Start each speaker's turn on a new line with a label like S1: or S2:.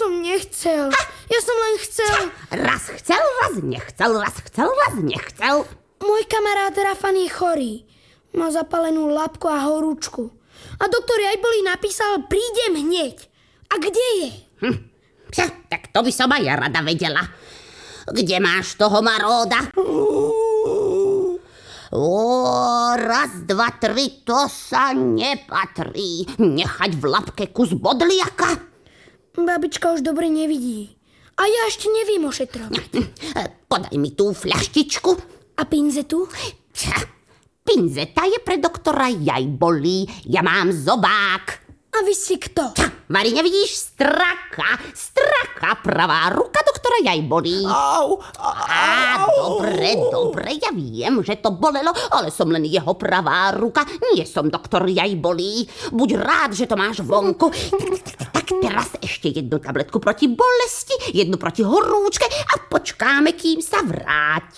S1: som nechcel. Ja som len chcel...
S2: Raz chcel, raz nechcel, raz chcel, raz nechcel.
S1: Môj kamarát Rafan je chorý. Má zapalenú labku a horúčku. A doktor Jajbolí napísal, prídem hneď. A kde je?
S2: Tak to by som aj ja rada vedela. Kde máš toho maróda? Raz, dva, tri, to sa nepatrí. Nechať v labke kus bodliaka?
S1: Babička už dobre nevidí. A ja ešte neviem ošetrovať.
S2: Podaj mi tú fľaštičku.
S1: A pinzetu?
S2: Pinzeta je pre doktora Jajbolí. Ja mám zobák.
S1: A vy si kto?
S2: Mari, nevidíš? Straka, pravá ruka doktora Jajbolí. Dobre, ja viem, že to bolelo, ale som len jeho pravá ruka. Nie som doktor Jajbolí. Buď rád, že to máš vonku. Tak teraz ešte jednu tabletku proti bolesti, jednu proti horúčke a počkáme, kým sa vráti.